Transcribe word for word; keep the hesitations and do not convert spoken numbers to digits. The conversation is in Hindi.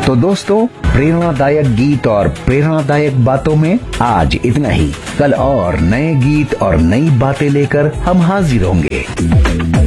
तो दोस्तों, प्रेरणादायक गीत और प्रेरणादायक बातों में आज इतना ही। कल और नए गीत और नई बातें लेकर हम हाजिर होंगे।